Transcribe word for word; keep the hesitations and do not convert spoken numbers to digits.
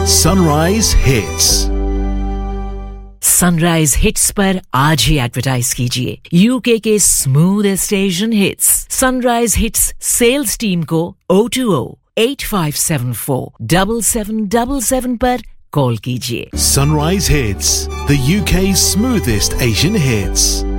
Sunrise Hits. Sunrise hits पर आज ही advertise कीजिए यूके के smoothest Asian hits sunrise hits sales team को O two O eight five seven four seven seven seven seven पर call कीजिए. Sunrise Hits, the U K's smoothest Asian hits.